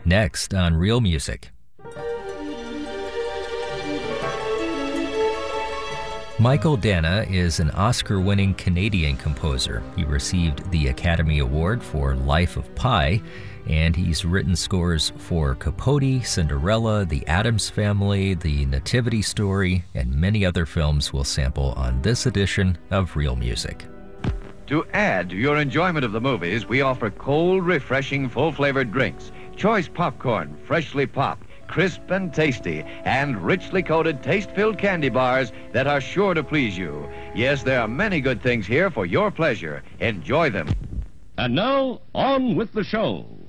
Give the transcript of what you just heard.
Next on Real Music. Michael Dana is an Oscar-winning Canadian composer. He received the Academy Award for Life of Pi, and he's written scores for Capote, Cinderella, The Addams Family, The Nativity Story, and many other films we'll sample on this edition of Real Music. To add to your enjoyment of the movies, we offer cold, refreshing, full-flavored drinks, choice popcorn, freshly popped, crisp and tasty, and richly coated taste-filled candy bars that are sure to please you. Yes, there are many good things here for your pleasure. Enjoy them. And now, on with the show.